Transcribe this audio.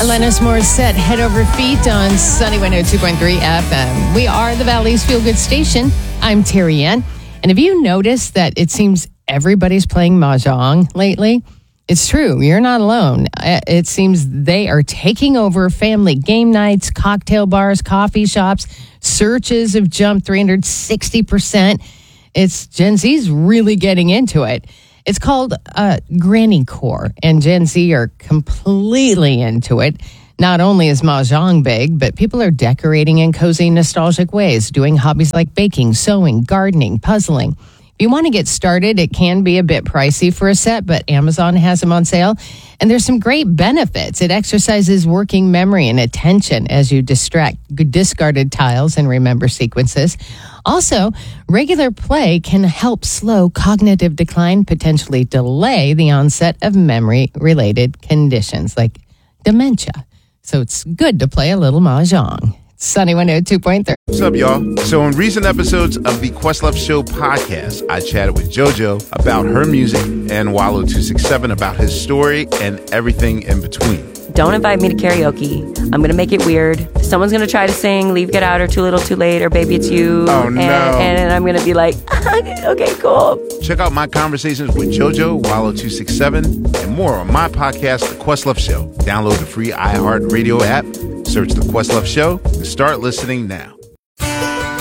Alanis Morissette, Head Over Feet on Sunny 102.3 FM. We are the Valley's Feel Good Station. I'm Terry Ann. And have you noticed that it seems everybody's playing Mahjong lately? It's true. You're not alone. It seems they are taking over family game nights, cocktail bars, coffee shops. Searches have jumped 360%. It's Gen Z's really getting into it. It's called Granny Core, and Gen Z are completely into it. Not only is Mahjong big, but people are decorating in cozy, nostalgic ways, doing hobbies like baking, sewing, gardening, puzzling. If you want to get started, it can be a bit pricey for a set, but Amazon has them on sale. And there's some great benefits. It exercises working memory and attention as you distract discarded tiles and remember sequences. Also, regular play can help slow cognitive decline, potentially delay the onset of memory-related conditions like dementia. So it's good to play a little Mahjong. Sunny 102.3. What's up, y'all? So in recent episodes of the Questlove Show podcast, I chatted with JoJo about her music and Wallo267 about his story and everything in between. Don't invite me to karaoke. I'm going to make it weird. Someone's going to try to sing Leave, Get Out, or Too Little, Too Late, or Baby It's You. Oh, no. And I'm going to be like, okay, cool. Check out my conversations with JoJo, Wallo267, and more on my podcast, The Questlove Show. Download the free iHeartRadio app, search The Questlove Show, and start listening now.